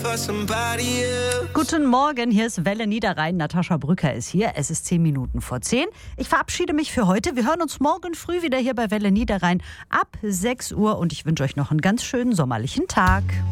Guten Morgen, hier ist Welle Niederrhein. Natascha Brücker ist hier. Es ist 10 Minuten vor 10. Ich verabschiede mich für heute. Wir hören uns morgen früh wieder hier bei Welle Niederrhein ab 6 Uhr und ich wünsche euch noch einen ganz schönen sommerlichen Tag.